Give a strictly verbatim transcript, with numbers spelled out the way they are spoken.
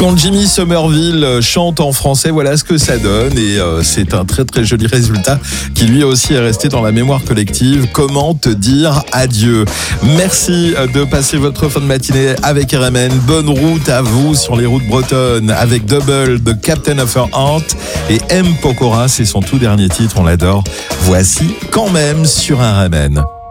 Quand Jimmy Somerville chante en français, voilà ce que ça donne et euh, c'est un très très joli résultat qui lui aussi est resté dans la mémoire collective. Comment te dire adieu? Merci de passer votre fin de matinée avec R M N. Bonne route à vous sur les routes bretonnes avec Double de Captain of Her Heart et M. Pokora, c'est son tout dernier titre, on l'adore. Voici Quand même sur R M N.